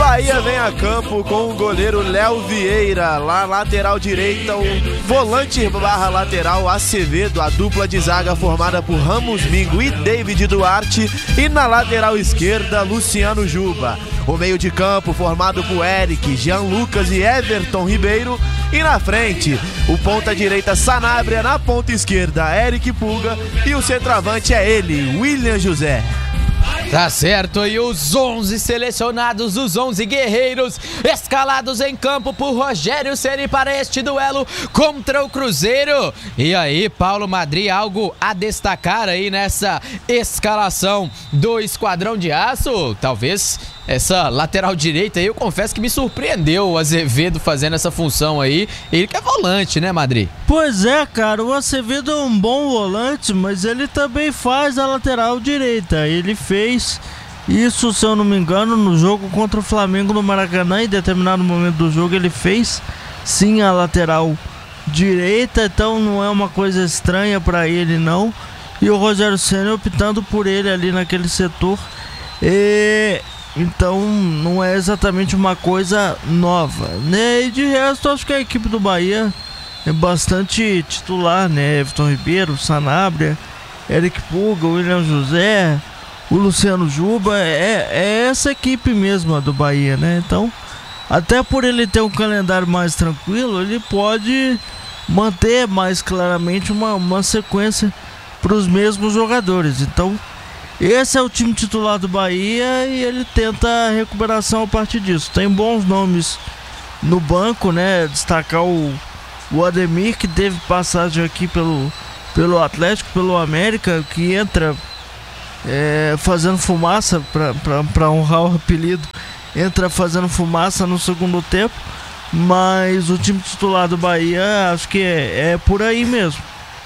Bahia vem a campo com o goleiro Léo Vieira, lá lateral direita, o volante barra lateral Acevedo, a dupla de zaga formada por Ramos Mingo e David Duarte, e na lateral esquerda Luciano Juba. O meio de campo formado por Eric, Jean Lucas e Everton Ribeiro, e na frente o ponta direita Sanabria, na ponta esquerda Eric Puga, e o centroavante é ele, William José. Tá certo, e os 11 selecionados, os 11 guerreiros escalados em campo por Rogério Ceni para este duelo contra o Cruzeiro. E aí, Paulo Madri, algo a destacar aí nessa escalação do Esquadrão de Aço? Talvez essa lateral direita aí, eu confesso que me surpreendeu o Azevedo fazendo essa função aí. Ele que é volante, né, Madri? Pois é, cara, o Azevedo é um bom volante, mas ele também faz a lateral direita. Ele fez isso, se eu não me engano, no jogo contra o Flamengo no Maracanã. Em determinado momento do jogo ele fez sim a lateral direita, então não é uma coisa estranha para ele não. E o Rogério Ceni optando por ele ali naquele setor. Então não é exatamente uma coisa nova, né? E de resto, acho que a equipe do Bahia é bastante titular, né? Everton Ribeiro, Sanabria, Eric Puga, William José, o Luciano Juba, é essa equipe mesmo a do Bahia, né? Então, até por ele ter um calendário mais tranquilo, ele pode manter mais claramente uma sequência para os mesmos jogadores. Então, esse é o time titular do Bahia e ele tenta a recuperação a partir disso. Tem bons nomes no banco, né? Destacar o Ademir, que teve passagem aqui pelo Atlético, pelo América, que entra fazendo fumaça, para honrar o apelido, entra fazendo fumaça no segundo tempo. Mas o time titular do Bahia, acho que é por aí mesmo.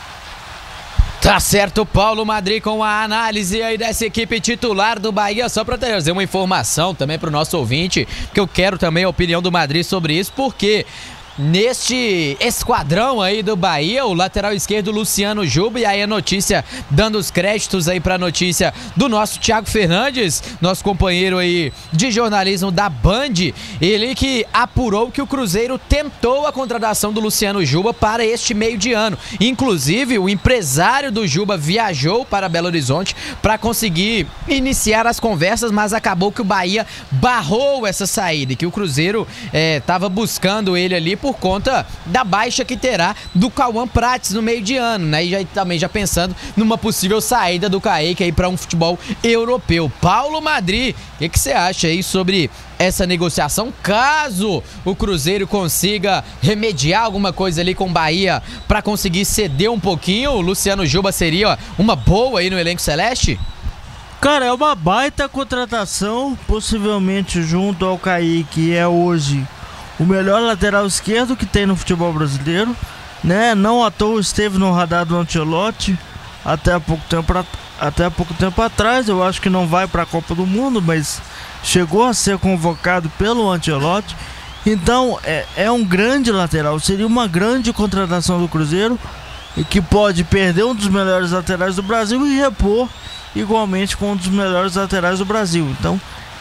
Tá certo, Paulo Madri com a análise aí dessa equipe titular do Bahia. Só para trazer uma informação também pro nosso ouvinte, que eu quero também a opinião do Madri sobre isso, porque neste esquadrão aí do Bahia, o lateral esquerdo Luciano Juba, e aí a notícia, dando os créditos aí pra notícia do nosso Thiago Fernandes, nosso companheiro aí de jornalismo da Band, ele que apurou que o Cruzeiro tentou a contratação do Luciano Juba para este meio de ano. Inclusive, o empresário do Juba viajou para Belo Horizonte para conseguir iniciar as conversas, mas acabou que o Bahia barrou essa saída, e que o Cruzeiro estava buscando ele ali por conta da baixa que terá do Cauã Prates no meio de ano, né? E também já pensando numa possível saída do Kaique aí para um futebol europeu. Paulo Madri, o que você acha aí sobre essa negociação, caso o Cruzeiro consiga remediar alguma coisa ali com o Bahia para conseguir ceder um pouquinho? O Luciano Juba seria uma boa aí no elenco celeste? Cara, é uma baita contratação, possivelmente junto ao Kaique, é hoje o melhor lateral esquerdo que tem no futebol brasileiro, né? Não à toa esteve no radar do Ancelotti até há pouco tempo atrás. Eu acho que não vai para a Copa do Mundo, mas chegou a ser convocado pelo Ancelotti. Então é um grande lateral, seria uma grande contratação do Cruzeiro, e que pode perder um dos melhores laterais do Brasil e repor igualmente com um dos melhores laterais do Brasil. Então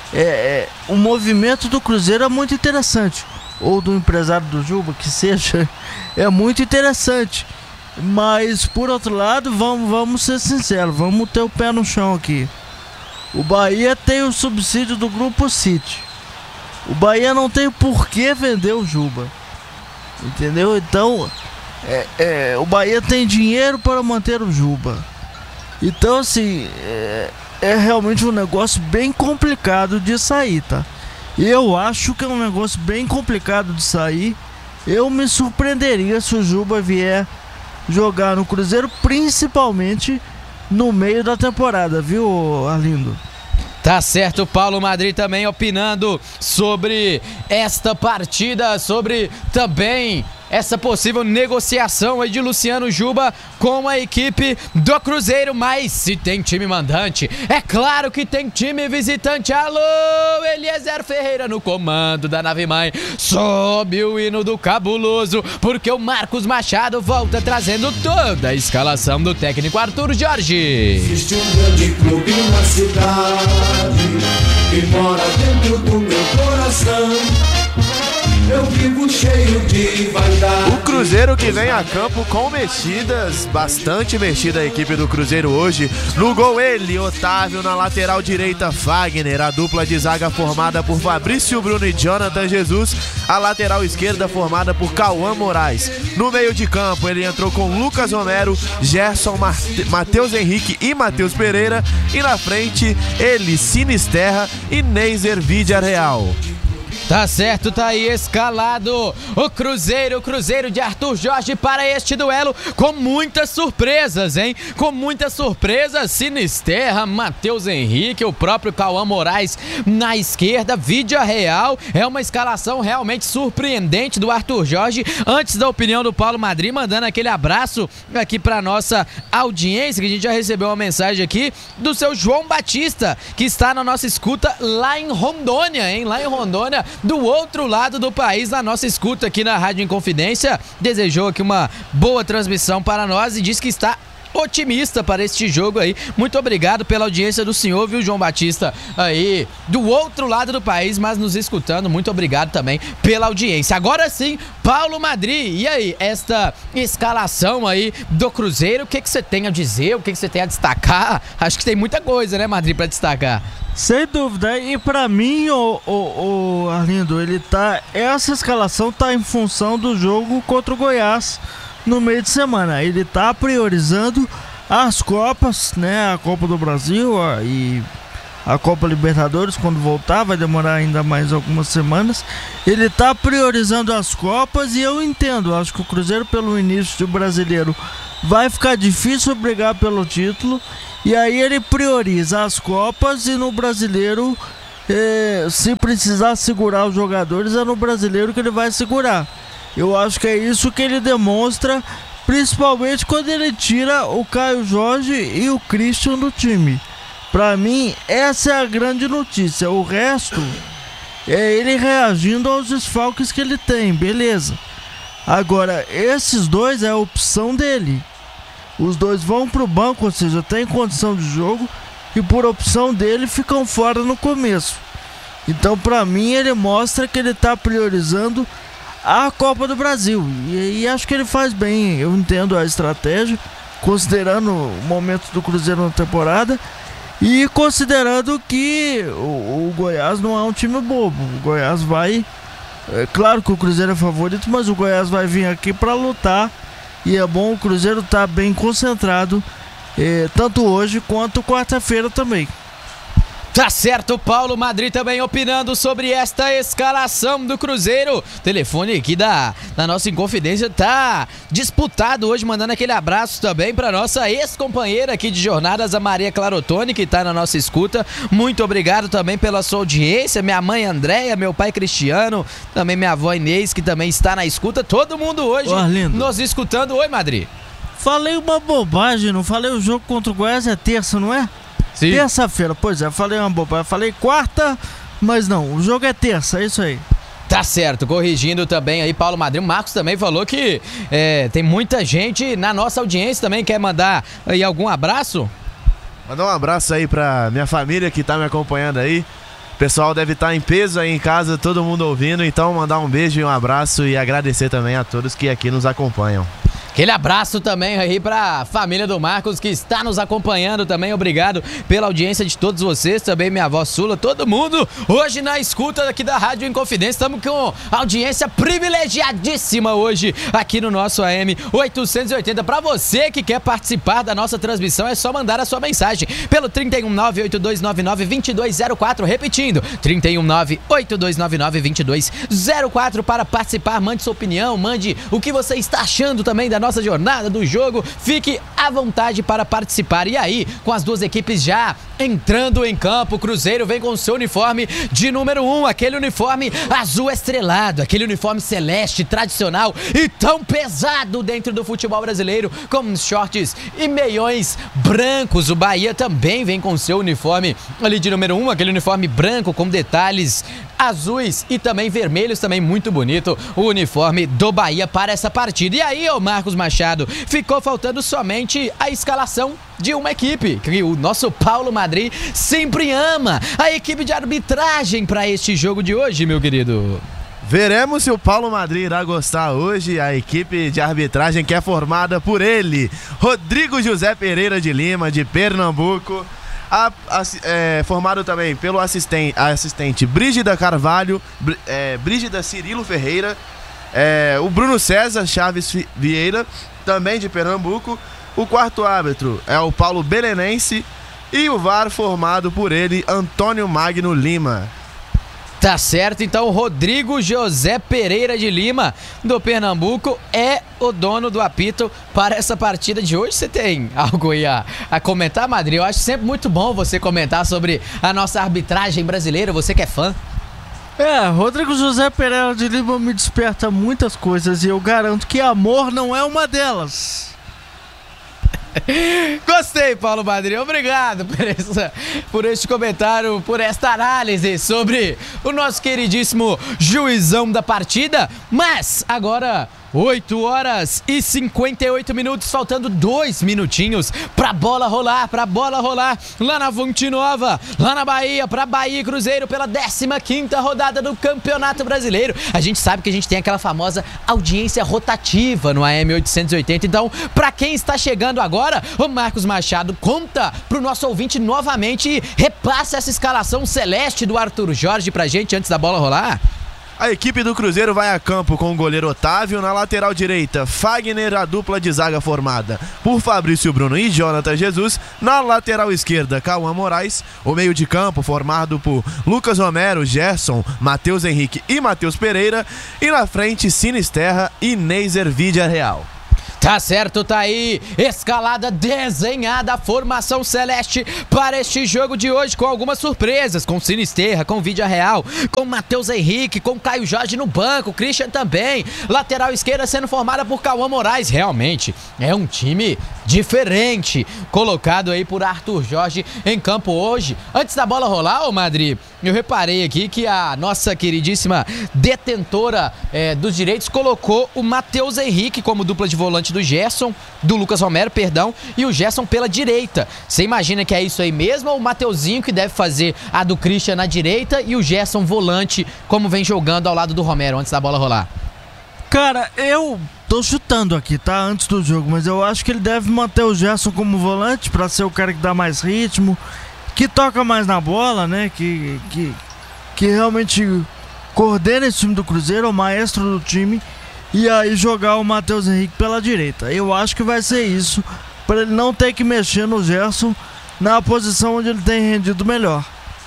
o movimento do Cruzeiro é muito interessante, ou do empresário do Juba, que seja, é muito interessante. Mas por outro lado, vamos ser sinceros, vamos ter o pé no chão aqui. O Bahia tem o subsídio do Grupo City. O Bahia não tem por que vender o Juba, entendeu? Então o Bahia tem dinheiro para manter o Juba. Então assim, é realmente um negócio bem complicado de sair, tá? Eu acho que é um negócio bem complicado de sair. Eu me surpreenderia se o Juba vier jogar no Cruzeiro, principalmente no meio da temporada, viu, Arlindo? Tá certo, Paulo Madri também opinando sobre esta partida, sobre também essa possível negociação aí de Luciano Juba com a equipe do Cruzeiro. Mas se tem time mandante, é claro que tem time visitante. Alô, Eliezer Ferreira no comando da nave-mãe. Sobe o hino do cabuloso, porque o Marcos Machado volta trazendo toda a escalação do técnico Arthur Jorge. Existe um grande clube na cidade, que mora dentro do meu coração. Eu vivo cheio de vaidade. O Cruzeiro que vem a campo com mexidas, bastante mexida a equipe do Cruzeiro hoje. No gol ele, Otávio, na lateral direita Fagner, a dupla de zaga formada por Fabrício Bruno e Jonathan Jesus, a lateral esquerda formada por Cauã Moraes. No meio de campo ele entrou com Lucas Romero, Gerson, Matheus Henrique e Matheus Pereira, e na frente ele, Sinisterra e Neiser Villarreal. Tá certo, tá aí escalado o Cruzeiro de Arthur Jorge para este duelo com muitas surpresas, hein? Com muitas surpresas, Sinisterra, Matheus Henrique, o próprio Cauã Moraes na esquerda, Villarreal. É uma escalação realmente surpreendente do Arthur Jorge. Antes da opinião do Paulo Madri, mandando aquele abraço aqui pra nossa audiência, que a gente já recebeu uma mensagem aqui do seu João Batista, que está na nossa escuta lá em Rondônia, hein? Lá em Rondônia, do outro lado do país, na nossa escuta aqui na Rádio Inconfidência. Desejou aqui uma boa transmissão para nós e diz que está otimista para este jogo aí. Muito obrigado pela audiência do senhor, viu, João Batista, aí do outro lado do país, mas nos escutando. Muito obrigado também pela audiência. Agora sim, Paulo Madri, e aí, esta escalação aí do Cruzeiro, o que você tem a dizer, o que você tem a destacar? Acho que tem muita coisa, né, Madri, para destacar. Sem dúvida, e pra mim, o Arlindo, essa escalação tá em função do jogo contra o Goiás no meio de semana. Ele tá priorizando as Copas, né, a Copa do Brasil e a Copa Libertadores, quando voltar, vai demorar ainda mais algumas semanas. Ele tá priorizando as Copas e eu entendo, acho que o Cruzeiro, pelo início do Brasileiro, vai ficar difícil brigar pelo título. E aí ele prioriza as Copas e no Brasileiro, se precisar segurar os jogadores, é no Brasileiro que ele vai segurar. Eu acho que é isso que ele demonstra, principalmente quando ele tira o Caio Jorge e o Christian do time. Pra mim, essa é a grande notícia. O resto é ele reagindo aos desfalques que ele tem, beleza. Agora, esses dois é a opção dele. Os dois vão pro banco, ou seja, tem condição de jogo e por opção dele ficam fora no começo. Então, pra mim, ele mostra que ele tá priorizando a Copa do Brasil e acho que ele faz bem. Eu entendo a estratégia, considerando o momento do Cruzeiro na temporada e considerando que o Goiás não é um time bobo. O Goiás vai... É claro que o Cruzeiro é favorito, mas o Goiás vai vir aqui pra lutar. E é bom o Cruzeiro estar bem concentrado, tanto hoje quanto quarta-feira também. Tá certo, Paulo Madri também opinando sobre esta escalação do Cruzeiro. Telefone aqui da nossa Inconfidência tá disputado hoje, mandando aquele abraço também para nossa ex-companheira aqui de jornadas, a Maria Clarotone, que tá na nossa escuta. Muito obrigado também pela sua audiência, minha mãe Andréia, meu pai Cristiano, também minha avó Inês, que também está na escuta. Todo mundo hoje nos escutando. Oi, Madri. Falei uma bobagem, não falei o jogo contra o Goiás é terça, não é? Sim. Terça-feira, pois é, falei uma bobagem, falei quarta, mas não, o jogo é terça, é isso aí. Tá certo, corrigindo também aí, Paulo Madri. O Marcos também falou que tem muita gente na nossa audiência também, quer mandar aí algum abraço? Mandar um abraço aí pra minha família que tá me acompanhando aí. O pessoal deve estar em peso aí em casa, todo mundo ouvindo, então mandar um beijo e um abraço e agradecer também a todos que aqui nos acompanham. Aquele abraço também aí pra família do Marcos que está nos acompanhando também. Obrigado pela audiência de todos vocês, também minha avó Sula, todo mundo hoje na escuta aqui da Rádio Inconfidência. Estamos com audiência privilegiadíssima hoje aqui no nosso AM 880. Pra você que quer participar da nossa transmissão, é só mandar a sua mensagem pelo 319-8299-2204, repetindo, 319-8299-2204 para participar. Mande sua opinião, mande o que você está achando também da nossa jornada do jogo, fique à vontade para participar. E aí, com as duas equipes já entrando em campo, o Cruzeiro vem com o seu uniforme de número 1, aquele uniforme azul estrelado, aquele uniforme celeste, tradicional e tão pesado dentro do futebol brasileiro, com shorts e meiões brancos. O Bahia também vem com o seu uniforme ali de número 1, aquele uniforme branco com detalhes azuis e também vermelhos, também muito bonito o uniforme do Bahia para essa partida. E aí, ô Marcos Machado, ficou faltando somente a escalação de uma equipe, que o nosso Paulo Madri sempre ama, a equipe de arbitragem para este jogo de hoje, meu querido. Veremos se o Paulo Madri irá gostar hoje. A equipe de arbitragem que é formada por ele, Rodrigo José Pereira de Lima, de Pernambuco, formado também pelo assistente Brígida Carvalho, Brígida Cirilo Ferreira, o Bruno César Chaves Vieira, também de Pernambuco. O quarto árbitro é o Paulo Belenense e o VAR formado por ele, Antônio Magno Lima. Tá certo, então Rodrigo José Pereira de Lima, do Pernambuco, é o dono do apito para essa partida de hoje. Você tem algo aí a comentar, Madri? Eu acho sempre muito bom você comentar sobre a nossa arbitragem brasileira, você que é fã. Rodrigo José Pereira de Lima me desperta muitas coisas e eu garanto que amor não é uma delas. Gostei, Paulo Madri, obrigado por este comentário, por esta análise sobre o nosso queridíssimo juizão da partida. Mas agora 8 horas e 58 minutos, faltando 2 minutinhos pra bola rolar lá na Fonte Nova, lá na Bahia, pra Bahia e Cruzeiro pela 15ª rodada do Campeonato Brasileiro. A gente sabe que a gente tem aquela famosa audiência rotativa no AM 880, então pra quem está chegando agora, o Marcos Machado conta pro nosso ouvinte novamente e repassa essa escalação celeste do Arthur Jorge pra gente antes da bola rolar. A equipe do Cruzeiro vai a campo com o goleiro Otávio, na lateral direita Fagner, a dupla de zaga formada por Fabrício Bruno e Jonathan Jesus, na lateral esquerda Cauã Moraes, o meio de campo formado por Lucas Romero, Gerson, Matheus Henrique e Matheus Pereira, e na frente Sinisterra e Neiser Vidia Real. Tá certo, tá aí, escalada desenhada, a formação celeste para este jogo de hoje, com algumas surpresas, com Sinisterra, com Vidia Real, com Matheus Henrique, com Caio Jorge no banco, Christian também, lateral esquerda sendo formada por Cauã Moraes. Realmente é um time diferente, colocado aí por Arthur Jorge em campo hoje. Antes da bola rolar, ô Madri, eu reparei aqui que a nossa queridíssima detentora dos direitos colocou o Matheus Henrique como dupla de volante do Gerson, do Lucas Romero, perdão, e o Gerson pela direita. Você imagina que é isso aí mesmo, ou o Mateuzinho que deve fazer a do Christian na direita e o Gerson volante, como vem jogando ao lado do Romero antes da bola rolar? Cara, eu tô chutando aqui, tá? Antes do jogo, mas eu acho que ele deve manter o Gerson como volante pra ser o cara que dá mais ritmo, que toca mais na bola, né? Que realmente coordena esse time do Cruzeiro, é o maestro do time. E aí jogar o Matheus Henrique pela direita. Eu acho que vai ser isso, para ele não ter que mexer no Gerson na posição onde ele tem rendido melhor.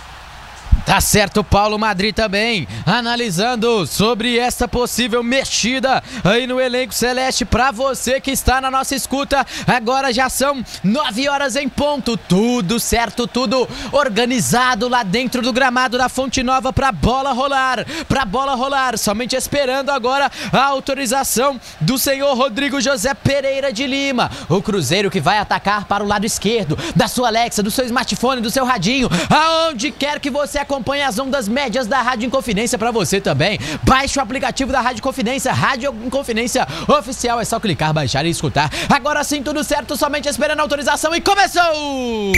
Tá certo, Paulo Madri também analisando sobre essa possível mexida aí no elenco celeste pra você que está na nossa escuta. Agora já são 9 horas em ponto, tudo certo, tudo organizado lá dentro do gramado da Fonte Nova pra bola rolar, somente esperando agora a autorização do senhor Rodrigo José Pereira de Lima. O Cruzeiro que vai atacar para o lado esquerdo da sua Alexa, do seu smartphone, do seu radinho, aonde quer que você acompanhe as ondas médias da Rádio Inconfidência para você também. Baixe o aplicativo da Rádio Inconfidência, Rádio Inconfidência Oficial, é só clicar, baixar e escutar. Agora sim, tudo certo, somente esperando a autorização e começou!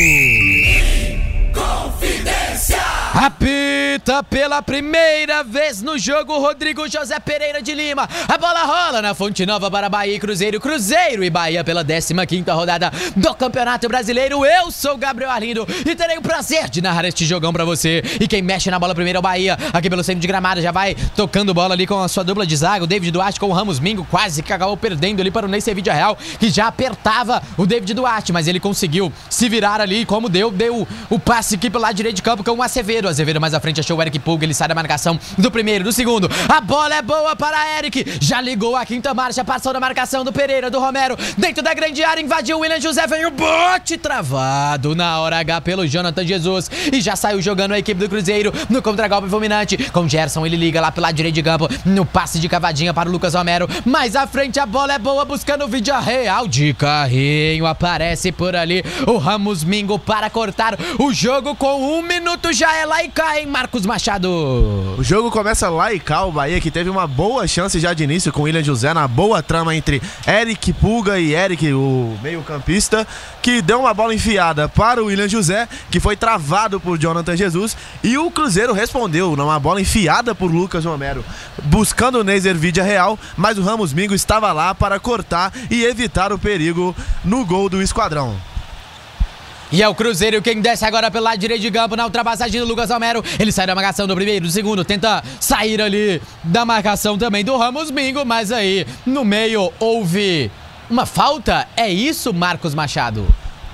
Confidência! Apita pela primeira vez no jogo Rodrigo José Pereira de Lima. A bola rola na Fonte Nova para Bahia e Cruzeiro, Cruzeiro e Bahia pela 15ª rodada do Campeonato Brasileiro. Eu sou o Gabriel Arlindo e terei o prazer de narrar este jogão pra você. E quem mexe na bola primeiro é o Bahia, aqui pelo centro de gramado, já vai tocando bola ali com a sua dupla de zaga, o David Duarte com o Ramos Mingo, quase que acabou perdendo ali para o Neiser Vidia Real, que já apertava o David Duarte, mas ele conseguiu se virar ali, como deu o passe aqui pelo lado direito de campo com o Azevedo mais à frente achou o Eric Pulga, ele sai da marcação do primeiro, do segundo, a bola é boa para Eric, já ligou a quinta marcha, passou da marcação do Pereira, do Romero, dentro da grande área, invadiu o William José, vem o bote travado na hora H pelo Jonathan Jesus, e já saiu jogando a equipe do Cruzeiro no contragolpe fulminante, com Gerson, ele liga lá pelo lado direito de campo, no passe de cavadinha para o Lucas Romero, mais à frente a bola é boa, buscando o Vidia Real de carrinho, aparece por ali o Ramos Mingo para cortar o jogo jogo com 1 minuto já é lá e cá, hein, Marcos Machado? O jogo começa lá e cá, o Bahia que teve uma boa chance já de início com o William José na boa trama entre Eric Pulga e Eric, o meio-campista, que deu uma bola enfiada para o William José, que foi travado por Jonathan Jesus, e o Cruzeiro respondeu numa bola enfiada por Lucas Romero, buscando o Neiser Vidia Real, mas o Ramos Mingo estava lá para cortar e evitar o perigo no gol do Esquadrão. E é o Cruzeiro quem desce agora pelo lado direito de campo na ultrapassagem do Lucas Romero. Ele sai da marcação do primeiro, do segundo, tenta sair ali da marcação também do Ramos Mingo, mas aí no meio houve uma falta. É isso, Marcos Machado?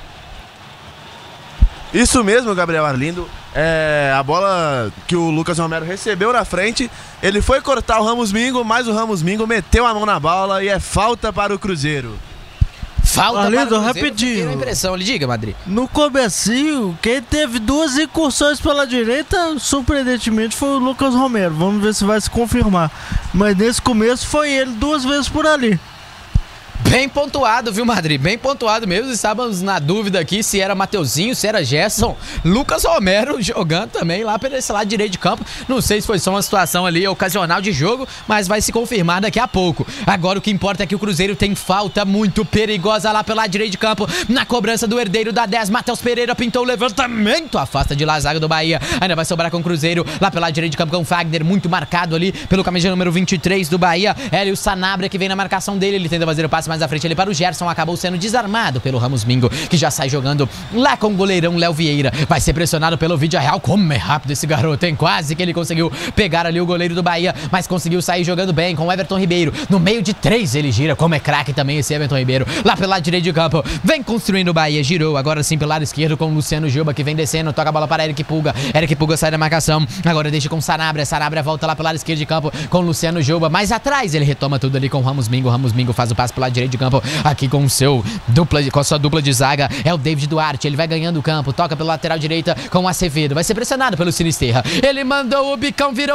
Isso mesmo, Gabriel Arlindo. A bola que o Lucas Romero recebeu na frente, ele foi cortar o Ramos Mingo, mas o Ramos Mingo meteu a mão na bola e é falta para o Cruzeiro. Falta Arlindo, para o Cruzeiro, rapidinho. a impressão, lhe diga, Madri. No comecinho, quem teve 2 incursões pela direita, surpreendentemente, foi o Lucas Romero. Vamos ver se vai se confirmar. Mas nesse começo foi ele 2 vezes por ali. Bem pontuado, viu, Madri? Bem pontuado mesmo. Estávamos na dúvida aqui se era Mateuzinho, se era Gerson. Lucas Romero jogando também lá pelo esse lado direito de campo. Não sei se foi só uma situação ali ocasional de jogo, mas vai se confirmar daqui a pouco. Agora o que importa é que o Cruzeiro tem falta muito perigosa lá pelo lado direito de campo. Na cobrança do herdeiro da 10, Matheus Pereira pintou o levantamento. Afasta de lá a zaga do Bahia. Ainda vai sobrar com o Cruzeiro lá pelo lado direito de campo com o Fagner, muito marcado ali pelo camisa número 23 do Bahia. Hélio Sanabria que vem na marcação dele. Ele tenta fazer o passe mais à frente ali para o Gerson, acabou sendo desarmado pelo Ramos Mingo, que já sai jogando lá com o goleirão Léo Vieira. Vai ser pressionado pelo Vidia Real. Como é rápido esse garoto, hein? Quase que ele conseguiu pegar ali o goleiro do Bahia, mas conseguiu sair jogando bem com o Everton Ribeiro. No meio de 3 ele gira, como é craque também esse Everton Ribeiro. Lá pelo lado direito de campo, vem construindo o Bahia, girou agora sim pelo lado esquerdo com o Luciano Gilba, que vem descendo, toca a bola para Eric Pulga. Eric Pulga sai da marcação, agora deixa com Sanabria. Sanabria volta lá pelo lado esquerdo de campo com o Luciano Gilba, mais atrás ele retoma tudo ali com o Ramos Mingo. Ramos Mingo faz o passe pelo lado direito de campo, aqui com a sua dupla de zaga, é o David Duarte. Ele vai ganhando o campo, toca pela lateral direita com o Acevedo, vai ser pressionado pelo Sinisterra. Ele mandou o bicão, virou